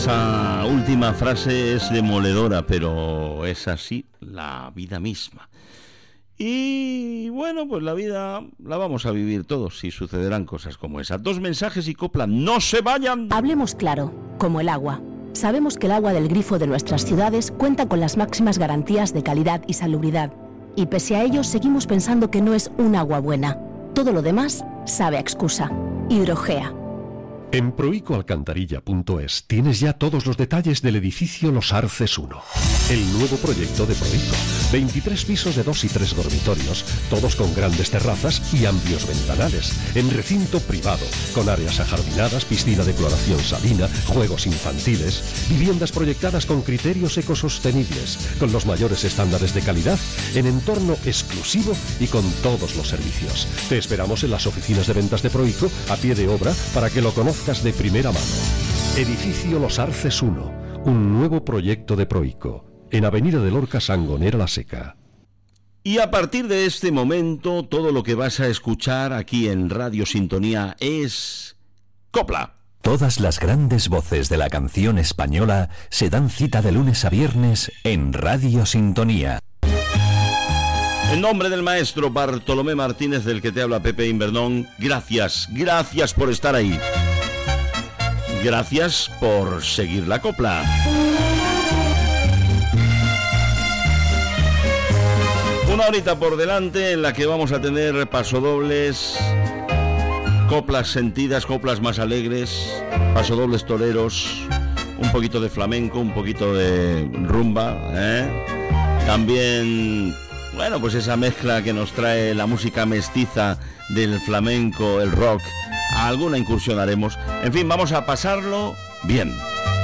Esa última frase es demoledora, pero es así la vida misma. Y bueno, pues la vida la vamos a vivir todos y sucederán cosas como esas. 2 mensajes y copla. ¡No se vayan! Hablemos claro, como el agua. Sabemos que el agua del grifo de nuestras ciudades cuenta con las máximas garantías de calidad y salubridad. Y pese a ello, seguimos pensando que no es un agua buena. Todo lo demás sabe a excusa. Hidrogea. En proicoalcantarilla.es tienes ya todos los detalles del edificio Los Arces 1. El nuevo proyecto de Proico. 23 pisos de 2 y 3 dormitorios, todos con grandes terrazas y amplios ventanales, en recinto privado, con áreas ajardinadas, piscina de cloración salina, juegos infantiles, viviendas proyectadas con criterios ecosostenibles, con los mayores estándares de calidad, en entorno exclusivo y con todos los servicios. Te esperamos en las oficinas de ventas de Proico, a pie de obra, para que lo conozcas de primera mano. Edificio Los Arces 1, un nuevo proyecto de Proico, en Avenida de Lorca, Sangonera la Seca. Y a partir de este momento, todo lo que vas a escuchar aquí en Radio Sintonía es copla. Todas las grandes voces de la canción española se dan cita de lunes a viernes en Radio Sintonía. En nombre del maestro Bartolomé Martínez, del que te habla Pepe Invernón, gracias por estar ahí. Gracias por seguir la copla. Una horita por delante en la que vamos a tener pasodobles, coplas sentidas, coplas más alegres, pasodobles toreros, un poquito de flamenco, un poquito de rumba, También, bueno, pues esa mezcla que nos trae la música mestiza del flamenco, el rock. Alguna incursión haremos. En fin, vamos a pasarlo bien.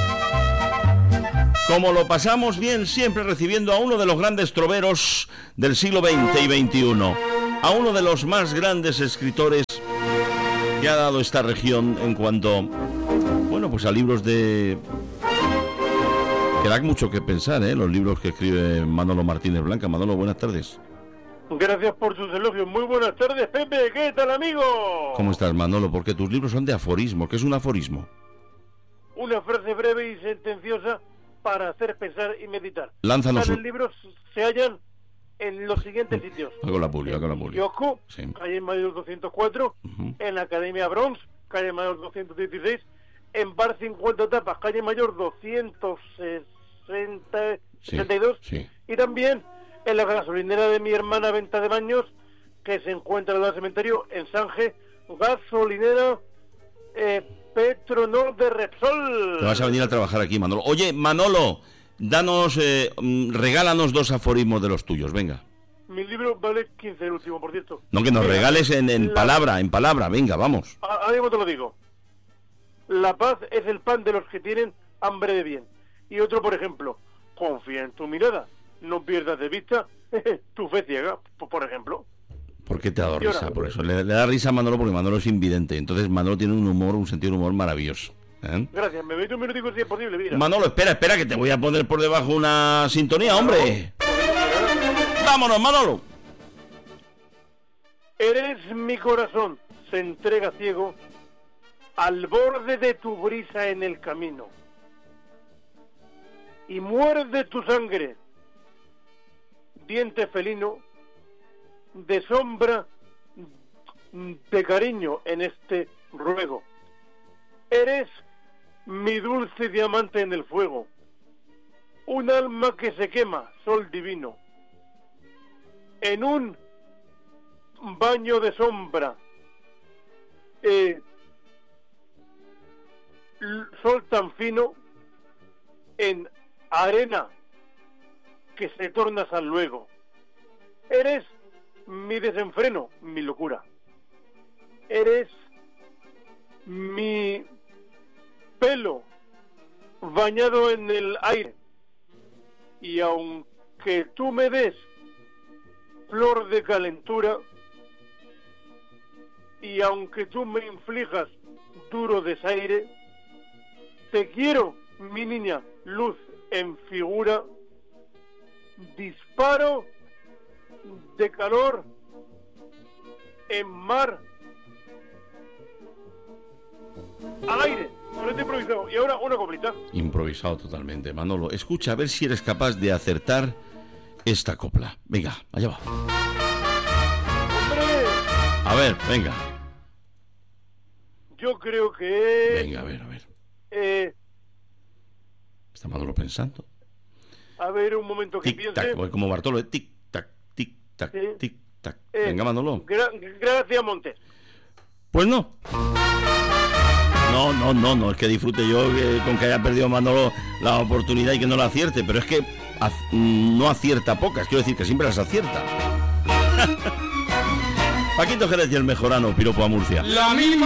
Como lo pasamos bien siempre recibiendo a uno de los grandes troveros del siglo XX y XXI, a uno de los más grandes escritores que ha dado esta región en cuanto, bueno, pues a libros de... que da mucho que pensar, los libros que escribe Manolo Martínez Blanca. Manolo, buenas tardes. Gracias por sus elogios. Muy buenas tardes, Pepe. ¿Qué tal, amigo? ¿Cómo estás, Manolo? Porque tus libros son de aforismo. ¿Qué es un aforismo? Una frase breve y sentenciosa para hacer pensar y meditar. Lánzanos. Los libros se hallan en los siguientes sitios. Hago la publi. Kiosco, sí. Calle Mayor 204, en la Academia Bronx, Calle Mayor 216, en Bar 50 Tapas, Calle Mayor 262, sí. Y también en la gasolinera de mi hermana Venta de Baños, que se encuentra al lado del cementerio, en Sanje, gasolinera Petronor de Repsol. Te vas a venir a trabajar aquí, Manolo. Oye, Manolo, danos, regálanos 2 aforismos de los tuyos, venga. Mi libro vale 15 el último, por cierto. No, que nos regales en palabra, venga, vamos. Ahora mismo te lo digo. La paz es el pan de los que tienen hambre de bien. Y otro, por ejemplo, confía en tu mirada, no pierdas de vista tu fe ciega, por ejemplo. ¿Por qué te ha dado risa? Por eso. Le da risa a Manolo porque Manolo es invidente. Entonces Manolo tiene un sentido de humor maravilloso. Gracias, me veis un minutico si es posible, mira. Manolo, espera, que te voy a poner por debajo una sintonía, hombre. Vámonos, Manolo. Eres mi corazón, se entrega ciego al borde de tu brisa en el camino. Y muerde tu sangre, diente felino, de sombra, de cariño en este ruego. Eres mi dulce diamante en el fuego, un alma que se quema, sol divino, en un baño de sombra, sol tan fino, en arena que se torna sal luego. Eres mi desenfreno, mi locura. Eres mi pelo bañado en el aire. Y aunque tú me des flor de calentura, y aunque tú me inflijas duro desaire, te quiero, mi niña, luz en figura, disparo de calor en mar al aire. totalmente improvisado. Y ahora una coplita. Improvisado totalmente, Manolo. Escucha, a ver si eres capaz de acertar esta copla. Venga, allá va. ¡Hombre! A ver, venga. Yo creo que... Venga, a ver. Eh, Está Manolo pensando. a ver, un momento que piense. Tic-tac, voy como Bartolo. Tic-tac, tic-tac, Sí. tic-tac. Venga, Manolo. Gracias, Montes. Pues no. No, es que disfrute yo con que haya perdido Manolo la oportunidad y que no la acierte, pero es que no acierta pocas, quiero decir que siempre las acierta. Paquito Jerez y el Mejorano, piropo a Murcia. La misma